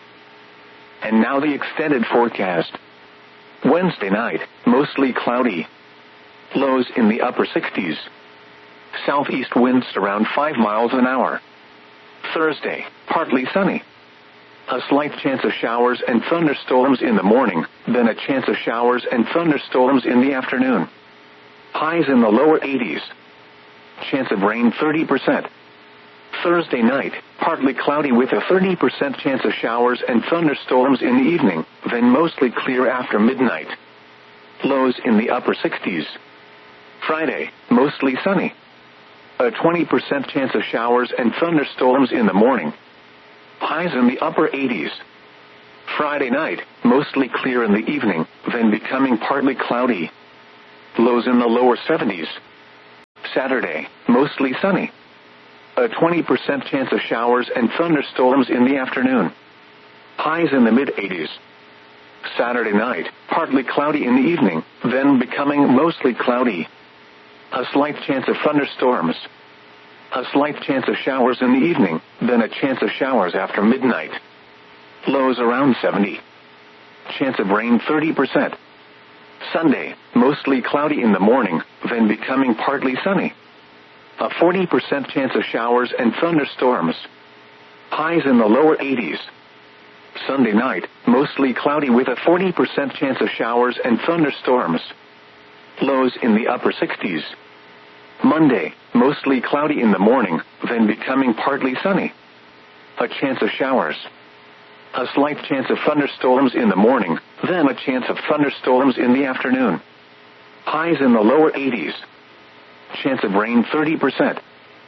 And now the extended forecast. Wednesday night, mostly cloudy. Lows in the upper 60s. Southeast winds around 5 miles an hour. Thursday, partly sunny. A slight chance of showers and thunderstorms in the morning, then a chance of showers and thunderstorms in the afternoon. Highs in the lower 80s. Chance of rain 30%. Thursday night, partly cloudy with a 30% chance of showers and thunderstorms in the evening, then mostly clear after midnight. Lows in the upper 60s. Friday, mostly sunny. A 20% chance of showers and thunderstorms in the morning. Highs in the upper 80s. Friday night, mostly clear in the evening, then becoming partly cloudy. lows in the lower 70s. Saturday, mostly sunny. A 20% chance of showers and thunderstorms in the afternoon. Highs in the mid-80s. Saturday night, partly cloudy in the evening, then becoming mostly cloudy. A slight chance of thunderstorms. A slight chance of showers in the evening, then a chance of showers after midnight. Lows around 70. Chance of rain 30%. Sunday, mostly cloudy in the morning, then becoming partly sunny. A 40% chance of showers and thunderstorms. Highs in the lower 80s. Sunday night, mostly cloudy with a 40% chance of showers and thunderstorms. Lows in the upper 60s. Monday, mostly cloudy in the morning, then becoming partly sunny. A chance of showers. A slight chance of thunderstorms in the morning, then a chance of thunderstorms in the afternoon. Highs in the lower 80s. Chance of rain 30%.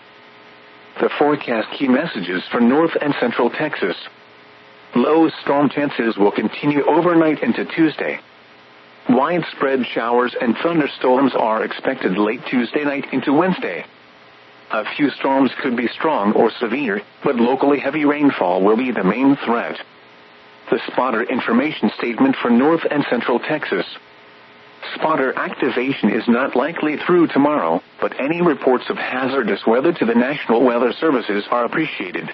The forecast key messages for North and Central Texas. Low storm chances will continue overnight into Tuesday. Widespread showers and thunderstorms are expected late Tuesday night into Wednesday. A few storms could be strong or severe, but locally heavy rainfall will be the main threat. The spotter information statement for North and Central Texas. Spotter activation is not likely through tomorrow, but any reports of hazardous weather to the National Weather Services are appreciated.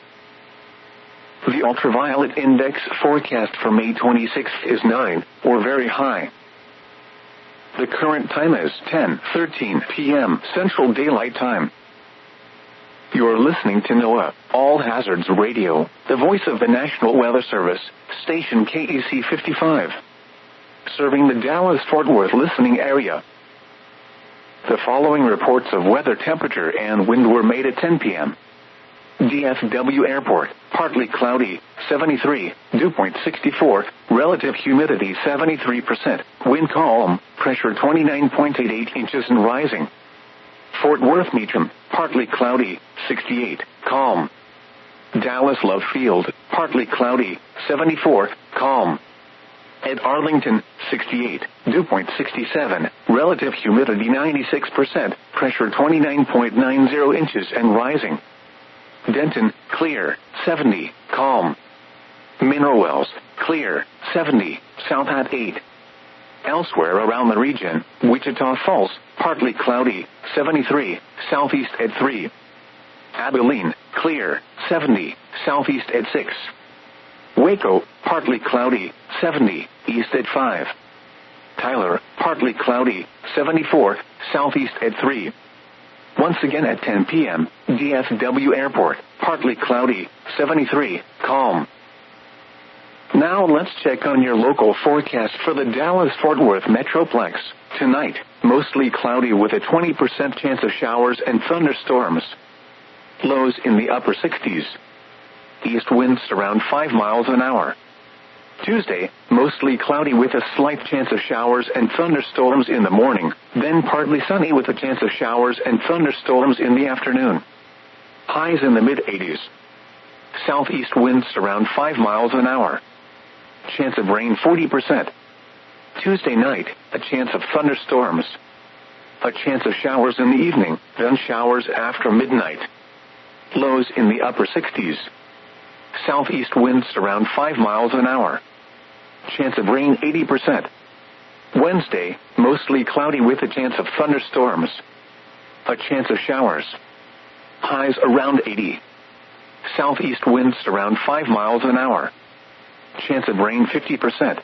The ultraviolet index forecast for May 26th is 9, or very high. The current time is 10:13 p.m. Central Daylight Time. You're listening to NOAA, All Hazards Radio, the voice of the National Weather Service, station KEC 55. Serving the Dallas-Fort Worth listening area. The following reports of weather, temperature, and wind were made at 10 p.m. DFW Airport, partly cloudy, 73, dew point 64, relative humidity 73%, wind calm, pressure 29.88 inches and rising. Fort Worth Meacham, partly cloudy, 68, calm. Dallas Love Field, partly cloudy, 74, calm. At Arlington, 68, dew point 67, relative humidity 96%, pressure 29.90 inches and rising. Denton, clear, 70, calm. Mineral Wells, clear, 70, south at 8. Elsewhere around the region, Wichita Falls, partly cloudy, 73, southeast at 3. Abilene, clear, 70, southeast at 6. Waco, partly cloudy, 70, east at 5. Tyler, partly cloudy, 74, southeast at 3. Once again at 10 p.m., DFW Airport, partly cloudy, 73, calm. Now let's check on your local forecast for the Dallas-Fort Worth Metroplex. Tonight, mostly cloudy with a 20% chance of showers and thunderstorms. Lows in the upper 60s. East winds around 5 miles an hour. Tuesday, mostly cloudy with a slight chance of showers and thunderstorms in the morning, then partly sunny with a chance of showers and thunderstorms in the afternoon. Highs in the mid-80s. Southeast winds around 5 miles an hour. Chance of rain 40%. Tuesday night, a chance of thunderstorms. A chance of showers in the evening, then showers after midnight. Lows in the upper 60s. Southeast winds around 5 miles an hour. Chance of rain 80%. Wednesday, mostly cloudy with a chance of thunderstorms. A chance of showers. Highs around 80. Southeast winds around 5 miles an hour. Chance of rain 50%.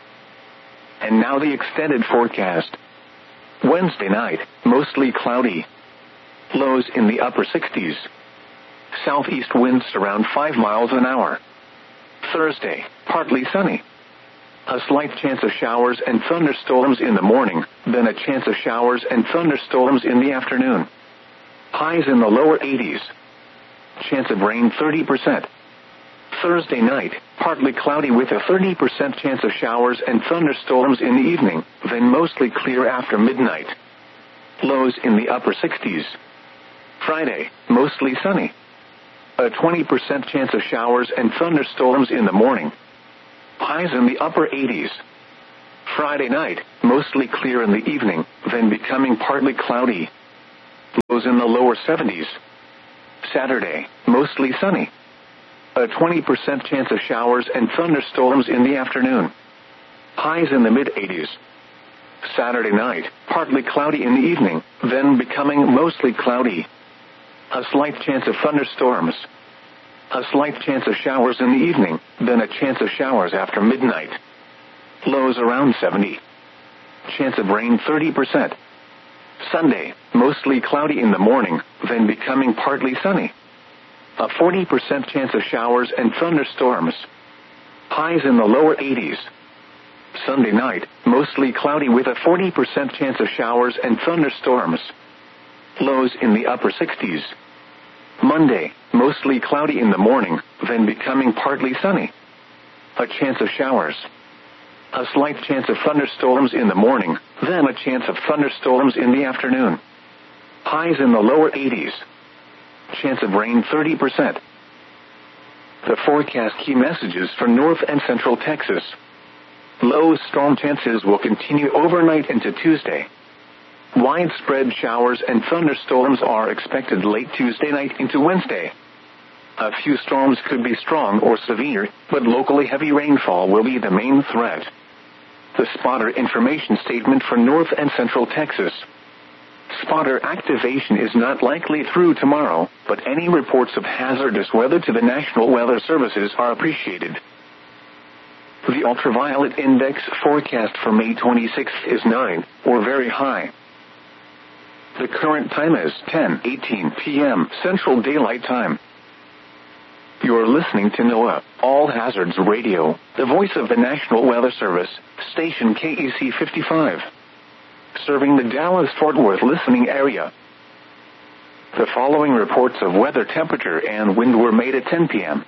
And now the extended forecast. Wednesday night, mostly cloudy. Lows in the upper 60s. Southeast winds around 5 miles an hour. Thursday, partly sunny. A slight chance of showers and thunderstorms in the morning, then a chance of showers and thunderstorms in the afternoon. Highs in the lower 80s. Chance of rain 30%. Thursday night, partly cloudy with a 30% chance of showers and thunderstorms in the evening, then mostly clear after midnight. Lows in the upper 60s. Friday, mostly sunny. A 20% chance of showers and thunderstorms in the morning. Highs in the upper 80s. Friday night, mostly clear in the evening, then becoming partly cloudy. Lows in the lower 70s. Saturday, mostly sunny. A 20% chance of showers and thunderstorms in the afternoon. Highs in the mid-80s. Saturday night, partly cloudy in the evening, then becoming mostly cloudy. A slight chance of thunderstorms. A slight chance of showers in the evening, then a chance of showers after midnight. Lows around 70. Chance of rain 30%. Sunday, mostly cloudy in the morning, then becoming partly sunny. A 40% chance of showers and thunderstorms. Highs in the lower 80s. Sunday night, mostly cloudy with a 40% chance of showers and thunderstorms. Lows in the upper 60s. Monday, mostly cloudy in the morning, then becoming partly sunny. A chance of showers. A slight chance of thunderstorms in the morning, then a chance of thunderstorms in the afternoon. Highs in the lower 80s. Chance of rain 30%. The forecast key messages for North and Central Texas. Low storm chances will continue overnight into Tuesday. Widespread showers and thunderstorms are expected late Tuesday night into Wednesday. A few storms could be strong or severe, but locally heavy rainfall will be the main threat. The spotter information statement for North and Central Texas. Spotter activation is not likely through tomorrow, but any reports of hazardous weather to the National Weather Services are appreciated. The ultraviolet index forecast for May 26th is 9, or very high. The current time is 10:18 p.m. Central Daylight Time. You're listening to NOAA, All Hazards Radio, the voice of the National Weather Service, station KEC 55. Serving the Dallas-Fort Worth listening area. The following reports of weather temperature and wind were made at 10 p.m.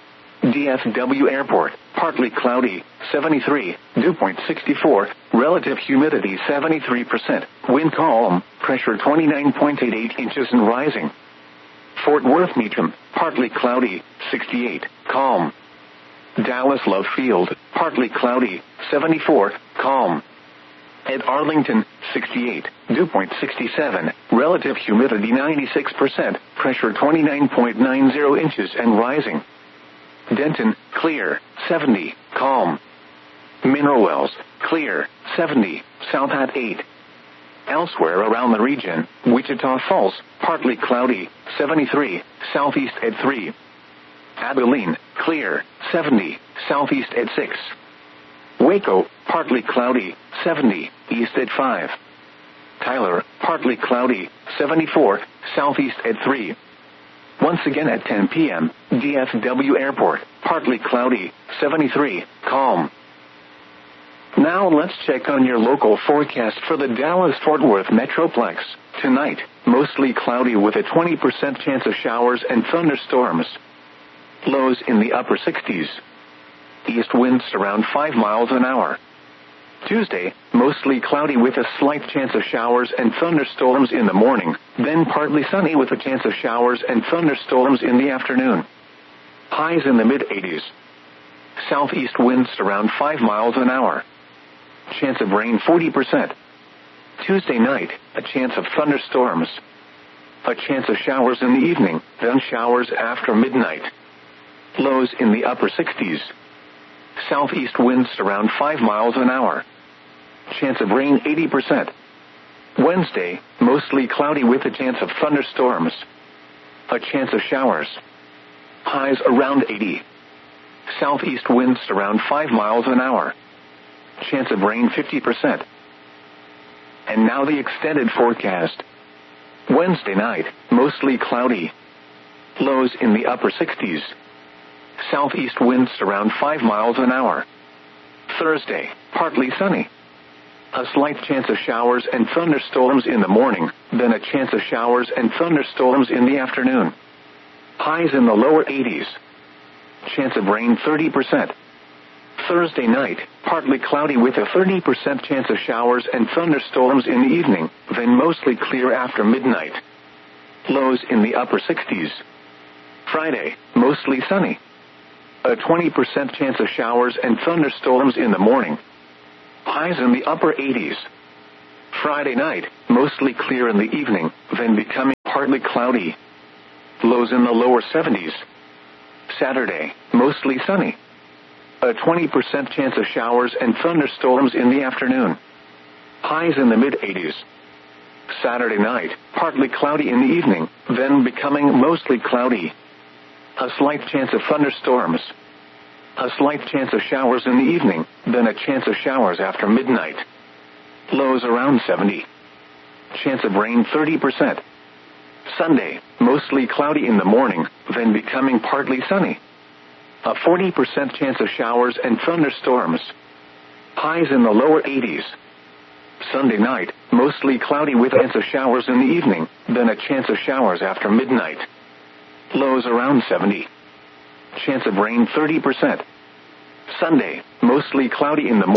DFW Airport, partly cloudy, 73, dew point 64, relative humidity 73%, wind calm, pressure 29.88 inches and rising. Fort Worth Meacham, partly cloudy, 68, calm. Dallas Love Field, partly cloudy, 74, calm. At Arlington, 68, dew point 67, relative humidity 96%, pressure 29.90 inches and rising. Denton, clear, 70, calm. Mineral Wells, clear, 70, south at 8. Elsewhere around the region, Wichita Falls, partly cloudy, 73, southeast at 3. Abilene, clear, 70, southeast at 6. Waco, partly cloudy, 70, east at 5. Tyler, partly cloudy, 74, southeast at 3. Once again at 10 p.m., DFW Airport, partly cloudy, 73, calm. Now let's check on your local forecast for the Dallas-Fort Worth Metroplex. Tonight, mostly cloudy with a 20% chance of showers and thunderstorms. Lows in the upper 60s. East winds around 5 miles an hour. Tuesday, mostly cloudy with a slight chance of showers and thunderstorms in the morning, then partly sunny with a chance of showers and thunderstorms in the afternoon. Highs in the mid-80s. Southeast winds around 5 miles an hour. Chance of rain 40%. Tuesday night, a chance of thunderstorms. A chance of showers in the evening, then showers after midnight. Lows in the upper 60s. Southeast winds around 5 miles an hour. Chance of rain 80%. Wednesday, mostly cloudy with a chance of thunderstorms. A chance of showers. Highs around 80. Southeast winds around 5 miles an hour. Chance of rain 50%. And now the extended forecast. Wednesday night, mostly cloudy. Lows in the upper 60s. Southeast winds around 5 miles an hour. Thursday, partly sunny. A slight chance of showers and thunderstorms in the morning, then a chance of showers and thunderstorms in the afternoon. Highs in the lower 80s. Chance of rain 30%. Thursday night, partly cloudy with a 30% chance of showers and thunderstorms in the evening, then mostly clear after midnight. Lows in the upper 60s. Friday, mostly sunny. A 20% chance of showers and thunderstorms in the morning. Highs in the upper 80s. Friday night, mostly clear in the evening, then becoming partly cloudy. Lows in the lower 70s. Saturday, mostly sunny. A 20% chance of showers and thunderstorms in the afternoon. Highs in the mid-80s. Saturday night, partly cloudy in the evening, then becoming mostly cloudy. A slight chance of thunderstorms. A slight chance of showers in the evening, then a chance of showers after midnight. Lows around 70. Chance of rain 30%. Sunday, mostly cloudy in the morning, then becoming partly sunny. A 40% chance of showers and thunderstorms. Highs in the lower 80s. Sunday night, mostly cloudy with a chance of showers in the evening, then a chance of showers after midnight. Lows around 70. Chance of rain 30%. Sunday, mostly cloudy in the morning.